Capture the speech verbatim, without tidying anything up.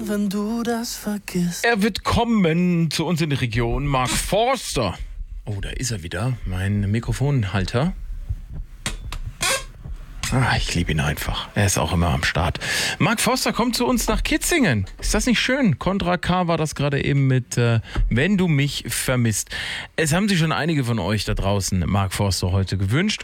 wenn du das vergisst. Er wird kommen zu uns in die Region. Mark Forster. Oh, da ist er wieder. Mein Mikrofonhalter. Ah, ich liebe ihn einfach. Er ist auch immer am Start. Mark Forster kommt zu uns nach Kitzingen. Ist das nicht schön? Contra K war das gerade eben mit äh, Wenn du mich vermisst. Es haben sich schon einige von euch da draußen Mark Forster heute gewünscht.